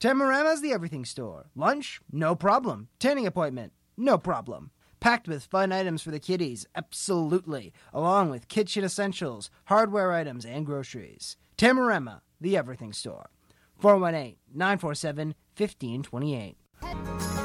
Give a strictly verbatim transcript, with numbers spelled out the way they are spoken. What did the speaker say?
Tamarama's the everything store. Lunch? No problem. Tanning appointment? No problem. Packed with fun items for the kiddies? Absolutely. Along with kitchen essentials, hardware items, and groceries. Tamarama, the everything store. four one eight, nine four seven, one five two eight.